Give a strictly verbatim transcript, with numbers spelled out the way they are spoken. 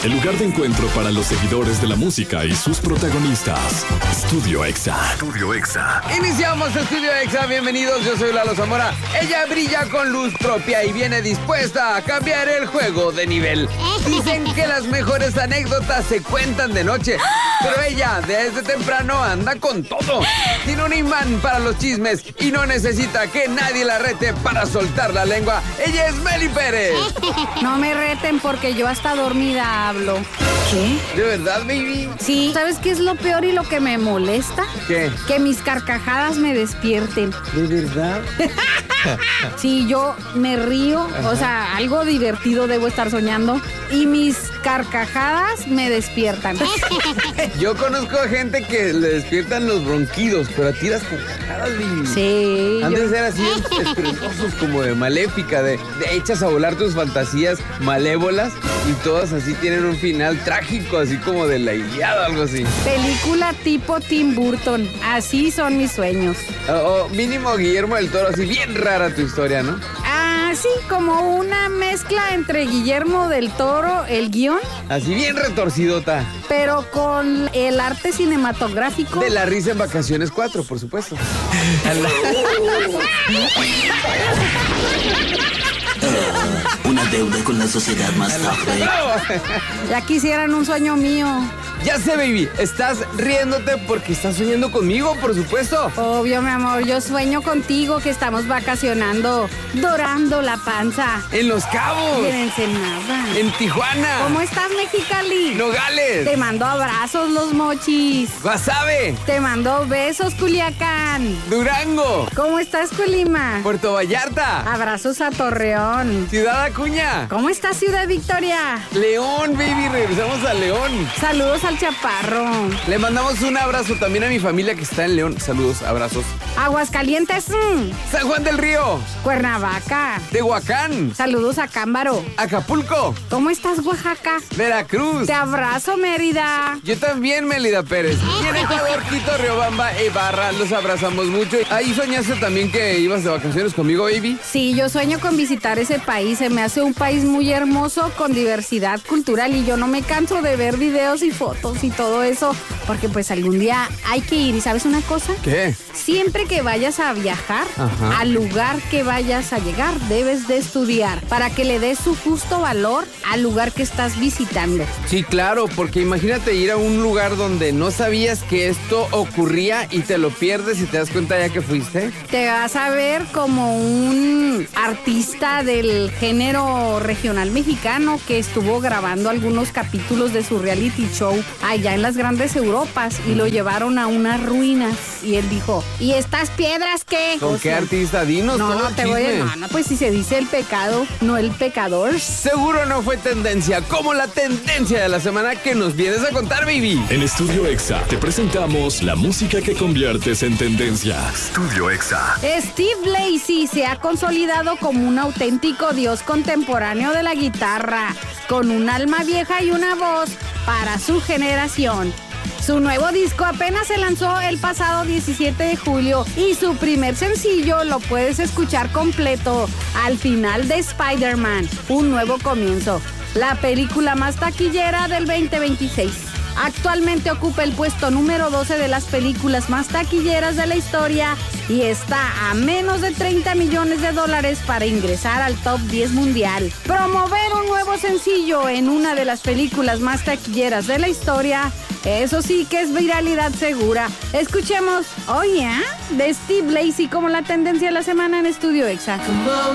el lugar de encuentro para los seguidores de la música y sus protagonistas. Estudio Exa. Estudio Exa. Iniciamos Estudio Exa, bienvenidos, yo soy Lalo Zamora. Ella brilla con luz propia y viene dispuesta a cambiar el juego de nivel. Dicen que las mejores anécdotas se cuentan de noche, pero ella desde temprano anda con todo. Tiene un imán para los chismes y no necesita que nadie la rete para soltar la lengua. Ella es Meli Pérez. No me reten porque yo hasta dormida hablo. ¿Qué? ¿De verdad, baby? Sí. ¿Sabes qué es lo peor y lo que me molesta? ¿Qué? Que mis carcajadas me despierten. ¿De verdad? Sí, yo me río, Ajá. o sea, algo divertido debo estar soñando y mis carcajadas me despiertan. Yo conozco a gente que le despiertan los bronquidos, pero a ti las carcajadas, baby. Sí. Han de yo... ser así estruendosos, como de maléfica, de, de echas a volar tus fantasías malévolas y todas así tienen un final trágico, así como de la Ilíada o algo así. Película tipo Tim Burton, así son mis sueños. O oh, oh, mínimo Guillermo del Toro, así bien rara tu historia, ¿no? Ah, sí, como una mezcla entre Guillermo del Toro, el guión. Así bien retorcidota. Pero con el arte cinematográfico. De La Risa en Vacaciones cuatro, por supuesto. Una deuda con la sociedad más tarde. Ya quisieran un sueño mío. Ya sé, baby, estás riéndote porque estás soñando conmigo, por supuesto. Obvio, mi amor, yo sueño contigo que estamos vacacionando, dorando la panza. En Los Cabos. Y en Ensenada. En Tijuana. ¿Cómo estás, Mexicali? Nogales. Te mando abrazos, Los Mochis. Guasave. Te mando besos, Culiacán. Durango. ¿Cómo estás, Colima? Puerto Vallarta. Abrazos a Torreón. Ciudad Acuña. ¿Cómo estás, Ciudad Victoria? León, baby, regresamos a León. Saludos al Chaparro. Le mandamos un abrazo también a mi familia que está en León. Saludos, abrazos. Aguascalientes. Mm. San Juan del Río. Cuernavaca. Tehuacán. Saludos a Cámbaro. Acapulco. ¿Cómo estás, Oaxaca? Veracruz. Te abrazo, Mérida. Yo también, Mélida Pérez. Y en Ecuador, Quito, Riobamba e Ibarra. Los abrazamos mucho. Ahí soñaste también que ibas de vacaciones conmigo, baby. Sí, yo sueño con visitar ese país. Se me hace un país muy hermoso con diversidad cultural y yo no me canso de ver videos y fotos y todo eso, porque pues algún día hay que ir. ¿Y sabes una cosa? ¿Qué? Siempre que vayas a viajar, Ajá. al lugar que vayas a llegar, debes de estudiar para que le des su justo valor al lugar que estás visitando. Sí, claro, porque imagínate ir a un lugar donde no sabías que esto ocurría y te lo pierdes y te das cuenta ya que fuiste. Te vas a ver como un artista del género regional mexicano que estuvo grabando algunos capítulos de su reality show allá en las grandes Europas y lo llevaron a unas ruinas y él dijo, ¿y estas piedras qué? ¿Con o qué sea, artista? Dinos no, todo no el te voy a... chisme. No, no, pues si se dice el pecado, no el pecador. Seguro no fue tendencia, como la tendencia de la semana que nos vienes a contar, baby. En Estudio Exa te presentamos la música que conviertes en tendencia. Estudio Exa. Steve Lacy se ha consolidado como un auténtico dios contemporáneo de la guitarra, con un alma vieja y una voz para su generación. Su nuevo disco apenas se lanzó el pasado diecisiete de julio y su primer sencillo lo puedes escuchar completo al final de Spider-Man, Un Nuevo Comienzo, la película más taquillera del veinte veintiséis. Actualmente ocupa el puesto número doce de las películas más taquilleras de la historia y está a menos de treinta millones de dólares para ingresar al top diez mundial. Promover un nuevo sencillo en una de las películas más taquilleras de la historia, eso sí que es viralidad segura. Escuchemos Oh Yeah de Steve Lacy como la tendencia de la semana en Estudio Exa.